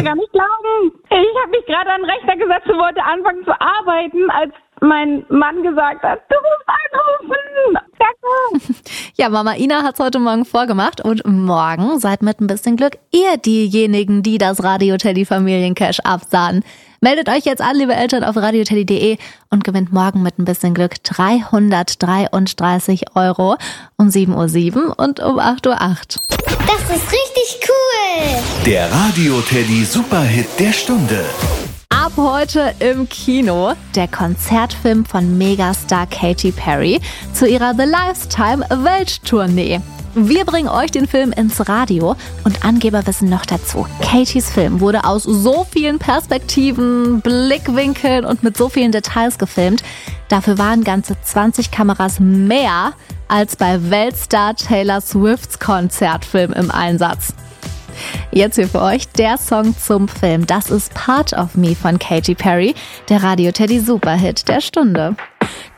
gar nicht glauben. Ich habe mich gerade an den Rechner gesetzt und wollte anfangen zu arbeiten, als mein Mann gesagt hat, du musst anrufen. Danke. Ja, Mama Ina hat's heute Morgen vorgemacht und morgen seid mit ein bisschen Glück ihr diejenigen, die das Radio Teddy Familiencash absahnen. Meldet euch jetzt an, liebe Eltern, auf radioteddy.de und gewinnt morgen mit ein bisschen Glück 333 € um 7:07 Uhr und um 8:08 Uhr. Das ist richtig cool. Der Radio Teddy Superhit der Stunde. Ab heute im Kino der Konzertfilm von Megastar Katy Perry zu ihrer The Lifetime Welttournee. Wir bringen euch den Film ins Radio und Angeberwissen noch dazu. Katys Film wurde aus so vielen Perspektiven, Blickwinkeln und mit so vielen Details gefilmt. Dafür waren ganze 20 Kameras mehr als bei Weltstar Taylor Swifts Konzertfilm im Einsatz. Jetzt hier für euch der Song zum Film. Das ist Part of Me von Katy Perry, der Radio Teddy Superhit der Stunde.